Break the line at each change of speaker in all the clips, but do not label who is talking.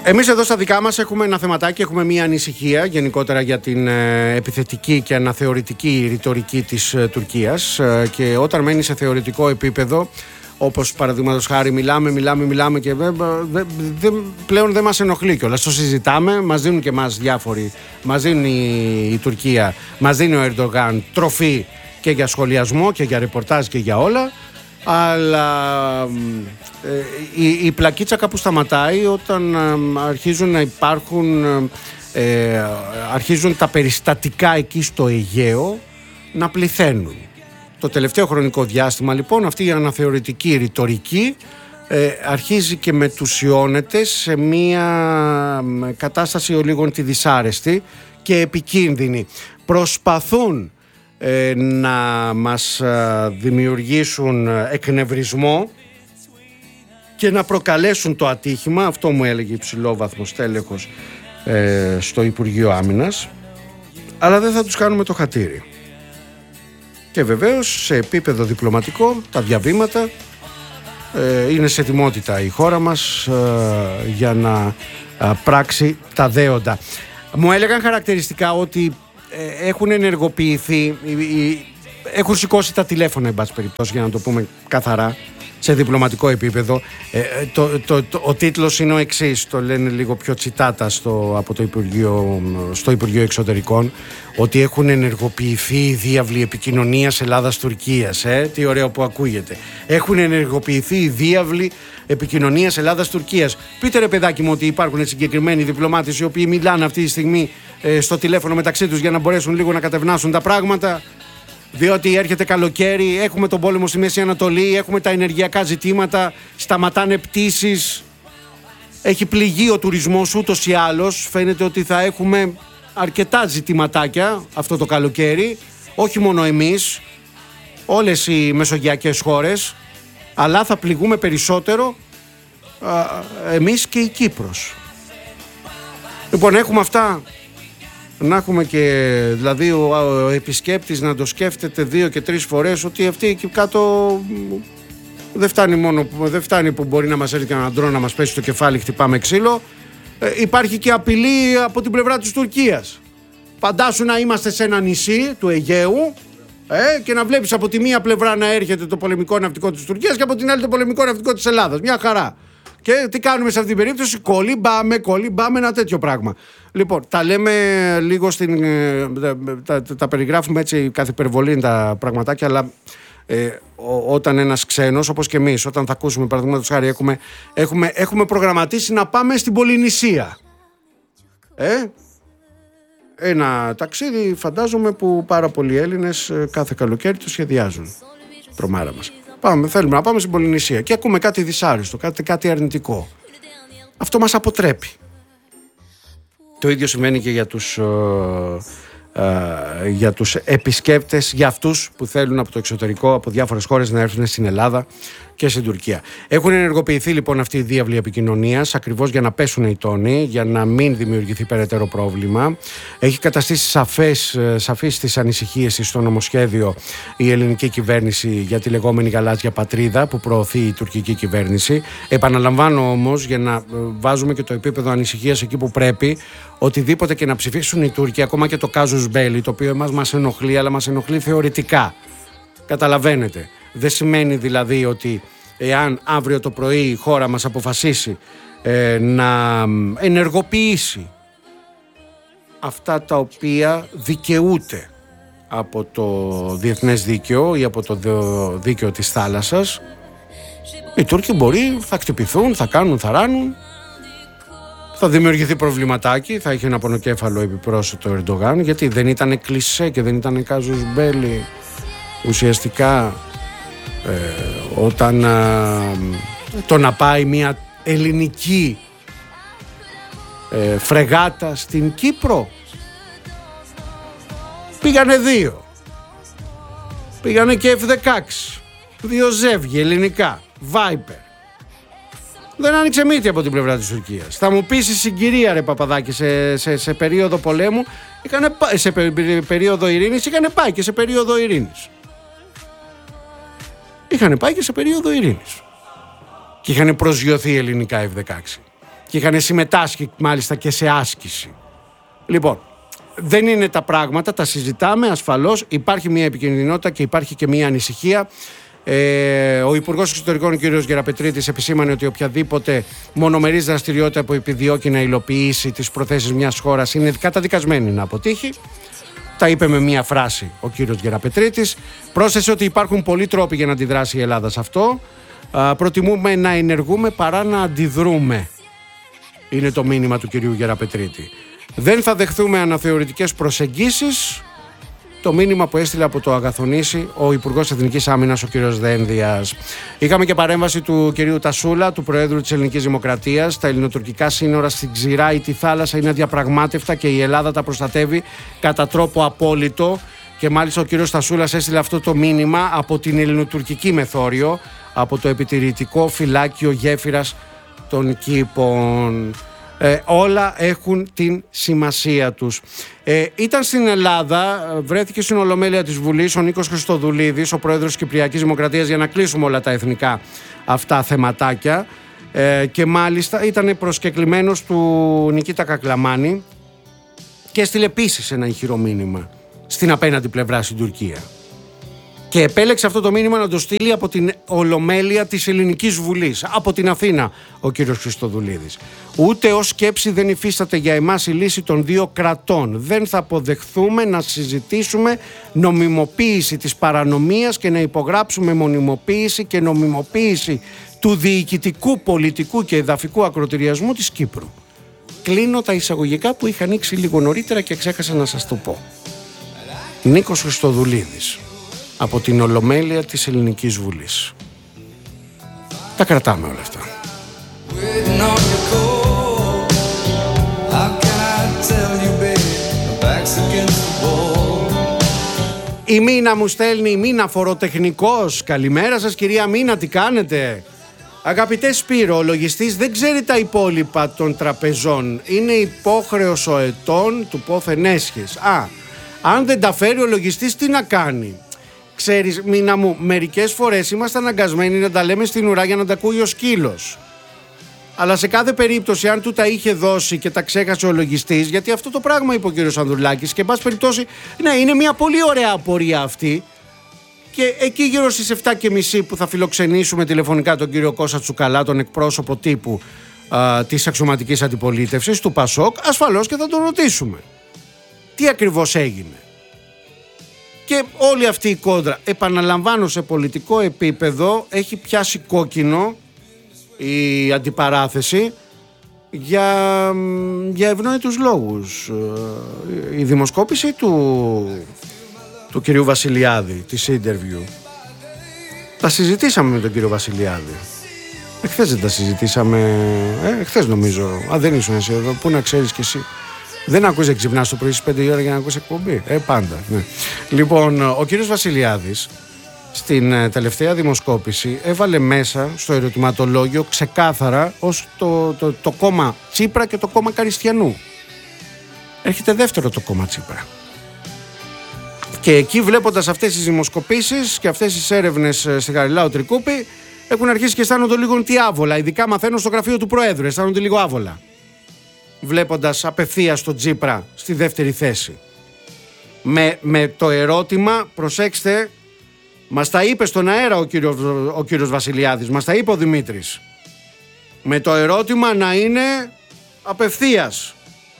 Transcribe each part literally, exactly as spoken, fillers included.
Εμείς εδώ στα δικά μας έχουμε ένα θεματάκι, έχουμε μία ανησυχία γενικότερα για την ε, επιθετική και αναθεωρητική ρητορική της ε, Τουρκίας ε, και όταν μένει σε θεωρητικό επίπεδο, όπως παραδείγματος χάρη μιλάμε, μιλάμε, μιλάμε και δε, δε, δε, πλέον δεν μας ενοχλεί κιόλας. Το συζητάμε, μας δίνουν και εμάς διάφοροι, μας δίνει η, η Τουρκία, μας δίνει ο Ερντογάν τροφή και για σχολιασμό και για ρεπορτάζ και για όλα. Αλλά ε, η, η πλακίτσα κάπου σταματάει όταν ε, αρχίζουν να υπάρχουν ε, αρχίζουν τα περιστατικά εκεί στο Αιγαίο να πληθαίνουν. Το τελευταίο χρονικό διάστημα λοιπόν αυτή η αναθεωρητική ρητορική ε, αρχίζει και μετουσιώνεται σε μια κατάσταση ολίγων τη δυσάρεστη και επικίνδυνη. Προσπαθούν ε, να μας ε, δημιουργήσουν εκνευρισμό και να προκαλέσουν το ατύχημα. Αυτό μου έλεγε υψηλόβαθμος τέλεχος ε, στο Υπουργείο Άμυνας, αλλά δεν θα τους κάνουμε το χατήρι. Και βεβαίως σε επίπεδο διπλωματικό τα διαβήματα ε, είναι σε ετοιμότητα η χώρα μας ε, για να ε, πράξει τα δέοντα. Μου έλεγαν χαρακτηριστικά ότι ε, έχουν ενεργοποιηθεί, ε, ε, έχουν σηκώσει τα τηλέφωνα εν πάση περιπτώσει, για να το πούμε καθαρά, σε διπλωματικό επίπεδο. Ε, το, το, το, ο τίτλος είναι ο εξής, το λένε λίγο πιο τσιτάτα στο, από το Υπουργείο, στο Υπουργείο Εξωτερικών, ότι έχουν ενεργοποιηθεί οι διάβλοι επικοινωνίας Ελλάδας-Τουρκίας. Ε, τι ωραίο που ακούγεται. Έχουν ενεργοποιηθεί οι διάβλοι επικοινωνίας Ελλάδας-Τουρκίας. Πείτε ρε παιδάκι μου ότι υπάρχουν συγκεκριμένοι διπλωμάτες οι οποίοι μιλάνε αυτή τη στιγμή ε, στο τηλέφωνο μεταξύ τους για να μπορέσουν λίγο να κατευνάσουν τα πράγματα. Διότι έρχεται καλοκαίρι, έχουμε τον πόλεμο στη Μέση Ανατολή, έχουμε τα ενεργειακά ζητήματα, σταματάνε πτήσεις, έχει πληγεί ο τουρισμός ούτως ή άλλως. Φαίνεται ότι θα έχουμε αρκετά ζητηματάκια αυτό το καλοκαίρι, όχι μόνο εμείς, όλες οι μεσογειακές χώρες, αλλά θα πληγούμε περισσότερο α, εμείς και η Κύπρος. Λοιπόν, έχουμε αυτά. Να έχουμε και δηλαδή ο, ο επισκέπτης να το σκέφτεται δύο και τρεις φορές ότι αυτή εκεί κάτω δεν φτάνει μόνο δεν φτάνει που μπορεί να μας έρθει και έναν ντρόν να μας πέσει στο κεφάλι, χτυπάμε ξύλο. Ε, υπάρχει και απειλή από την πλευρά της Τουρκίας. Φαντάσου να είμαστε σε ένα νησί του Αιγαίου ε, και να βλέπεις από τη μία πλευρά να έρχεται το πολεμικό ναυτικό της Τουρκίας και από την άλλη το πολεμικό ναυτικό της Ελλάδας. Μια χαρά. Και τι κάνουμε σε αυτή την περίπτωση? Κολυμπάμε, κολυμπάμε, ένα τέτοιο πράγμα. Λοιπόν, τα λέμε λίγο στην. Τα, τα, τα, τα περιγράφουμε έτσι κάθε υπερβολή τα πραγματάκια, αλλά ε, ό, όταν ένας ξένος, όπως και εμείς, όταν θα ακούσουμε παραδείγματος χάρη, έχουμε, έχουμε, έχουμε προγραμματίσει να πάμε στην Πολυνησία. Ε, ένα ταξίδι, φαντάζομαι, που πάρα πολλοί Έλληνες κάθε καλοκαίρι το σχεδιάζουν. Τρομάρα μας. Πάμε, θέλουμε να πάμε στην Πολυνησία και ακούμε κάτι δυσάρεστο, κάτι, κάτι αρνητικό. Αυτό μας αποτρέπει. Το ίδιο σημαίνει και για τους, ε, ε, για τους επισκέπτες, για αυτούς που θέλουν από το εξωτερικό, από διάφορες χώρες να έρθουν στην Ελλάδα και στην Τουρκία. Έχουν ενεργοποιηθεί λοιπόν αυτοί οι διάβλοι επικοινωνίας ακριβώς για να πέσουν οι τόνοι, για να μην δημιουργηθεί περαιτέρω πρόβλημα. Έχει καταστήσει σαφές, σαφείς τις ανησυχίες της στο νομοσχέδιο η ελληνική κυβέρνηση για τη λεγόμενη γαλάζια πατρίδα που προωθεί η τουρκική κυβέρνηση. Επαναλαμβάνω όμως, για να βάζουμε και το επίπεδο ανησυχίας εκεί που πρέπει, οτιδήποτε και να ψηφίσουν οι Τούρκοι, ακόμα και το casus belli, το οποίο εμάς μας ενοχλεί, αλλά μας ενοχλεί θεωρητικά. Καταλαβαίνετε. Δεν σημαίνει δηλαδή ότι εάν αύριο το πρωί η χώρα μας αποφασίσει ε, να ενεργοποιήσει αυτά τα οποία δικαιούται από το διεθνές δίκαιο ή από το δίκαιο της θάλασσας, οι Τούρκοι μπορεί, θα χτυπηθούν, θα κάνουν, θα ράνουν, θα δημιουργηθεί προβληματάκι, θα έχει ένα πονοκέφαλο επιπρόσθετο ο Ερντογάν, γιατί δεν ήταν κλισέ και δεν ήταν casus belli ουσιαστικά. Ε, όταν α, το να πάει μια ελληνική ε, φρεγάτα στην Κύπρο, πήγανε δύο, πήγανε και εφ δεκαέξι, δύο ζεύγη ελληνικά, Viper. Δεν άνοιξε μύτη από την πλευρά της Τουρκίας. Θα μου πεις η συγκυρία ρε Παπαδάκη, σε, σε, σε περίοδο πολέμου είχανε, σε περίοδο ειρήνης είχανε πάει και σε περίοδο ειρήνης. Είχαν πάει και σε περίοδο ειρήνης. Και είχαν προσγειωθεί ελληνικά εφ δεκαέξι. και είχαν συμμετάσχει μάλιστα και σε άσκηση. Λοιπόν, δεν είναι τα πράγματα, τα συζητάμε ασφαλώς, υπάρχει μια επικινδυνότητα και υπάρχει και μια ανησυχία. Ε, ο Υπουργός Εξωτερικών, ο κ. Γεραπετρίτης, επισήμανε ότι οποιαδήποτε μονομερής δραστηριότητα που επιδιώκει να υλοποιήσει τις προθέσεις μιας χώρας είναι καταδικασμένη να αποτύχει. Τα είπε με μία φράση ο κύριος Γεραπετρίτης. Πρόσθεσε ότι υπάρχουν πολλοί τρόποι για να αντιδράσει η Ελλάδα σε αυτό. Α, προτιμούμε να ενεργούμε παρά να αντιδρούμε. Είναι το μήνυμα του κυρίου Γεραπετρίτη. Δεν θα δεχθούμε αναθεωρητικές προσεγγίσεις. Το μήνυμα που έστειλε από το Αγαθονήσι ο Υπουργός Εθνικής Άμυνας, ο κύριος Δένδιας. Είχαμε και παρέμβαση του κυρίου Τασούλα, του Προέδρου της Ελληνικής Δημοκρατίας. Τα ελληνοτουρκικά σύνορα στην Ξηρά ή τη θάλασσα είναι αδιαπραγμάτευτα και η Ελλάδα τα προστατεύει κατά τρόπο απόλυτο. Και μάλιστα ο κύριος Τασούλας έστειλε αυτό το μήνυμα από την ελληνοτουρκική μεθόριο, από το επιτηρητικό φυλάκιο γέφυρας των Κήπων. Ε, όλα έχουν την σημασία τους. Ε, ήταν στην Ελλάδα, βρέθηκε στην Ολομέλεια της Βουλής ο Νίκος Χριστοδουλίδης, ο πρόεδρος της Κυπριακής Δημοκρατίας, για να κλείσουμε όλα τα εθνικά αυτά θεματάκια. Ε, και μάλιστα ήταν προσκεκλημένος του Νικήτα Κακλαμάνη και έστειλε επίσης ένα ηχηρό μήνυμα στην απέναντι πλευρά στην Τουρκία. Και επέλεξε αυτό το μήνυμα να το στείλει από την Ολομέλεια της Ελληνικής Βουλής, από την Αθήνα, ο κύριος Χριστοδουλίδης. Ούτε ως σκέψη δεν υφίσταται για εμάς η λύση των δύο κρατών. Δεν θα αποδεχθούμε να συζητήσουμε νομιμοποίηση της παρανομίας και να υπογράψουμε μονιμοποίηση και νομιμοποίηση του διοικητικού, πολιτικού και εδαφικού ακροτηριασμού της Κύπρου. Κλείνω τα εισαγωγικά που είχα ανοίξει λίγο νωρίτερα και ξέχασα να σας το πω. Νίκος Χριστοδουλίδης, από την Ολομέλεια της Ελληνικής Βουλής. Τα κρατάμε όλα αυτά. Η Μίνα μου στέλνει, η Μίνα φοροτεχνικός. Καλημέρα σας κυρία Μίνα, τι κάνετε? Αγαπητέ Σπύρο, ο λογιστής δεν ξέρει τα υπόλοιπα των τραπεζών. Είναι υπόχρεος ο ετών του πόθεν έσχες. Α, αν δεν τα φέρει ο λογιστής τι να κάνει? Ξέρεις Μίνα μου, μερικές φορές είμαστε αναγκασμένοι να τα λέμε στην ουρά για να τα ακούει ο σκύλος. Αλλά σε κάθε περίπτωση, αν του τα είχε δώσει και τα ξέχασε ο λογιστής, γιατί αυτό το πράγμα είπε ο κύριος Ανδρουλάκης, και εν πάση περιπτώσει, ναι, είναι μια πολύ ωραία απορία αυτή. Και εκεί γύρω στις επτά και μισή που θα φιλοξενήσουμε τηλεφωνικά τον κύριο Κώστα Τσουκαλά, τον εκπρόσωπο τύπου α, της αξιωματικής αντιπολίτευσης του Πασόκ, ασφαλώς και θα τον ρωτήσουμε τι ακριβώς έγινε. Και όλη αυτή η κόντρα, επαναλαμβάνω, σε πολιτικό επίπεδο έχει πιάσει κόκκινο η αντιπαράθεση για, για ευνόητους λόγους. Η δημοσκόπηση του, του κυρίου Βασιλιάδη, της interview, τα συζητήσαμε με τον κύριο Βασιλιάδη. Εχθές δεν τα συζητήσαμε, ε, εχθές νομίζω. Α, δεν ήσουν εσύ εδώ, πού να ξέρεις κι εσύ. Δεν ακούς, ξυπνάς το πρωί στις πέντε η ώρα για να ακούς εκπομπή. Ε, πάντα. Ναι. Λοιπόν, ο κύριος Βασιλιάδης στην τελευταία δημοσκόπηση έβαλε μέσα στο ερωτηματολόγιο ξεκάθαρα ως το, το, το κόμμα Τσίπρα και το κόμμα Καριστιανού. Έρχεται δεύτερο το κόμμα Τσίπρα. Και εκεί, βλέποντας αυτές τις δημοσκοπήσεις και αυτές τις έρευνες στη Γαριλάου Τρικούπη, έχουν αρχίσει και αισθάνονται λίγο τι άβολα. Ειδικά μαθαίνω στο γραφείο του Προέδρου, αισθάνονται λίγο άβολα, βλέποντας απευθείας τον Τσίπρα στη δεύτερη θέση. Με, με το ερώτημα, προσέξτε, μας τα είπε στον αέρα ο κύριος, ο κύριος Βασιλιάδης, μας τα είπε ο Δημήτρης. Με το ερώτημα να είναι απευθείας.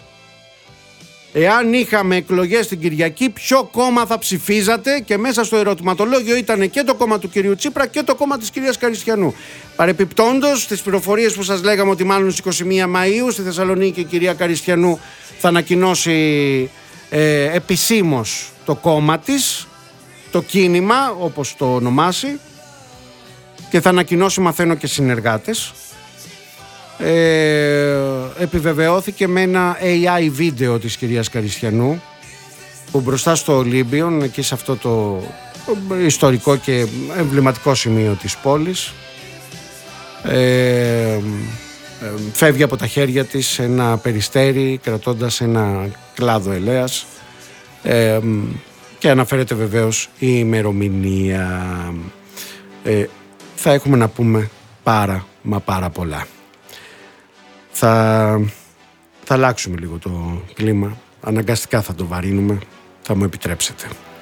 Εάν είχαμε εκλογές την Κυριακή, ποιο κόμμα θα ψηφίζατε? Και μέσα στο ερωτηματολόγιο ήταν και το κόμμα του κυρίου Τσίπρα και το κόμμα της κυρίας Καριστιανού. Παρεπιπτόντως, στις πληροφορίες που σας λέγαμε ότι μάλλον στις είκοσι μία Μαΐου στη Θεσσαλονίκη η κυρία Καριστιανού θα ανακοινώσει ε, επισήμως το κόμμα της, το κίνημα όπως το ονομάσει, και θα ανακοινώσει, μαθαίνω, και συνεργάτες. Ε, επιβεβαιώθηκε με ένα έι άι βίντεο της κυρίας Καριστιανού που μπροστά στο Ολύμπιον, εκεί σε αυτό το ιστορικό και εμβληματικό σημείο της πόλης, ε, φεύγει από τα χέρια της ένα περιστέρι κρατώντας ένα κλάδο ελαίας, ε, και αναφέρεται βεβαίως η ημερομηνία. Ε, θα έχουμε να πούμε πάρα μα πάρα πολλά. θα, θα αλλάξουμε λίγο το κλίμα. Αναγκαστικά θα το βαρύνουμε. Θα μου επιτρέψετε.